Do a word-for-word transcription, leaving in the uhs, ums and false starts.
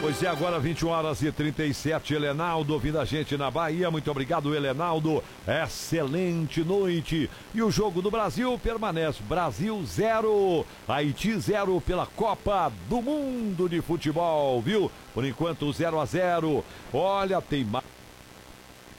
Pois é, agora vinte e uma horas e trinta e sete, Helenaldo ouvindo a gente na Bahia, muito obrigado, Helenaldo, excelente noite. E o jogo do Brasil permanece, Brasil zero, Haiti zero pela Copa do Mundo de Futebol, viu? Por enquanto zero a zero, olha, tem mais...